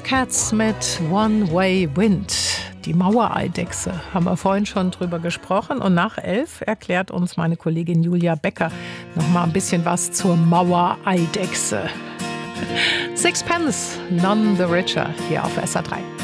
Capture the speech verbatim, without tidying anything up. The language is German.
Cats mit One-Way Wind. Die Mauereidechse, haben wir vorhin schon drüber gesprochen. Und nach elf erklärt uns meine Kollegin Julia Becker noch mal ein bisschen was zur Mauereidechse. Sixpence, None the Richer, hier auf S R drei.